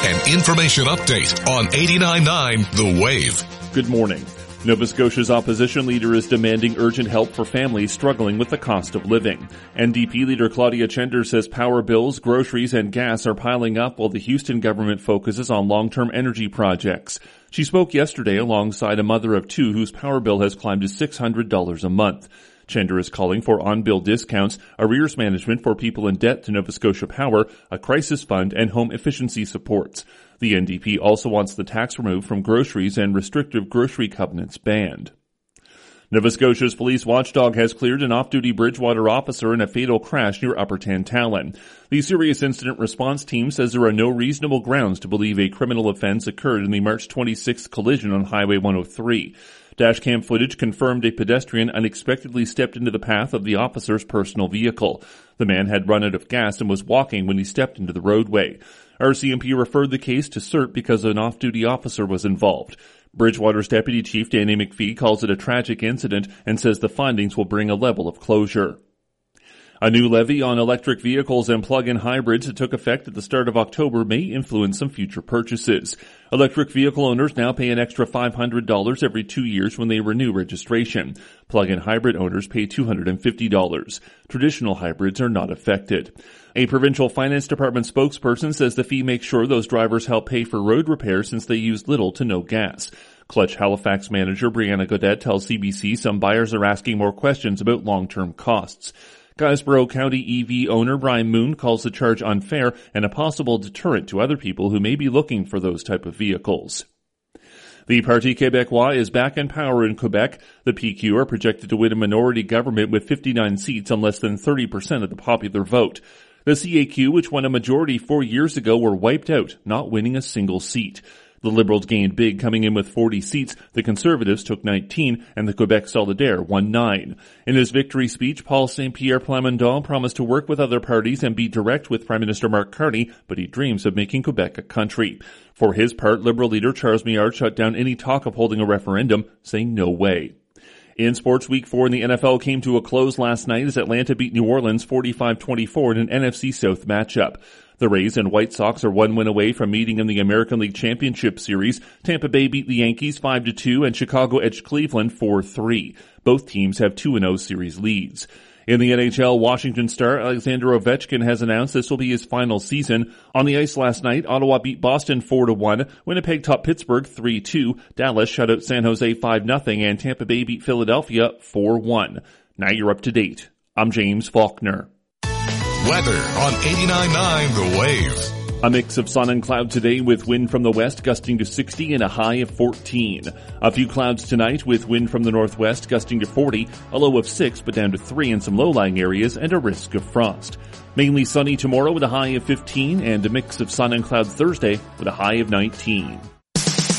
An information update on 89.9 The Wave. Good morning. Nova Scotia's opposition leader is demanding urgent help for families struggling with the cost of living. NDP leader Claudia Chender says power bills, groceries, and gas are piling up while the Houston government focuses on long-term energy projects. She spoke yesterday alongside a mother of two whose power bill has climbed to $600 a month. Chender is calling for on-bill discounts, arrears management for people in debt to Nova Scotia Power, a crisis fund, and home efficiency supports. The NDP also wants the tax removed from groceries and restrictive grocery covenants banned. Nova Scotia's police watchdog has cleared an off-duty Bridgewater officer in a fatal crash near Upper Tantallon. The Serious Incident Response Team says there are no reasonable grounds to believe a criminal offense occurred in the March 26th collision on Highway 103. Dashcam footage confirmed a pedestrian unexpectedly stepped into the path of the officer's personal vehicle. The man had run out of gas and was walking when he stepped into the roadway. RCMP referred the case to CERT because an off-duty officer was involved. Bridgewater's Deputy Chief Danny McPhee calls it a tragic incident and says the findings will bring a level of closure. A new levy on electric vehicles and plug-in hybrids that took effect at the start of October may influence some future purchases. Electric vehicle owners now pay an extra $500 every 2 years when they renew registration. Plug-in hybrid owners pay $250. Traditional hybrids are not affected. A provincial finance department spokesperson says the fee makes sure those drivers help pay for road repairs since they use little to no gas. Clutch Halifax manager Brianna Godet tells CBC some buyers are asking more questions about long-term costs. Guysborough County EV owner Brian Moon calls the charge unfair and a possible deterrent to other people who may be looking for those type of vehicles. The Parti Québécois is back in power in Quebec. The PQ are projected to win a minority government with 59 seats on less than 30% of the popular vote. The CAQ, which won a majority 4 years ago, were wiped out, not winning a single seat. The Liberals gained big, coming in with 40 seats. The Conservatives took 19, and the Quebec Solidaire won 9. In his victory speech, Paul Saint-Pierre Plamondon promised to work with other parties and be direct with Prime Minister Mark Carney, but he dreams of making Quebec a country. For his part, Liberal leader Charles Miard shut down any talk of holding a referendum, saying no way. In sports, Week 4 in the NFL came to a close last night as Atlanta beat New Orleans 45-24 in an NFC South matchup. The Rays and White Sox are 1 win away from meeting in the American League Championship Series. Tampa Bay beat the Yankees 5-2 and Chicago edged Cleveland 4-3. Both teams have 2-0 series leads. In the NHL, Washington star Alexander Ovechkin has announced this will be his final season. On the ice last night, Ottawa beat Boston 4-1, Winnipeg topped Pittsburgh 3-2, Dallas shut out San Jose 5-0, and Tampa Bay beat Philadelphia 4-1. Now you're up to date. I'm James Faulkner. Weather on 89.9 The Wave. A mix of sun and cloud today with wind from the west gusting to 60 and a high of 14. A few clouds tonight with wind from the northwest gusting to 40, a low of 6 but down to 3 in some low-lying areas and a risk of frost. Mainly sunny tomorrow with a high of 15 and a mix of sun and clouds Thursday with a high of 19.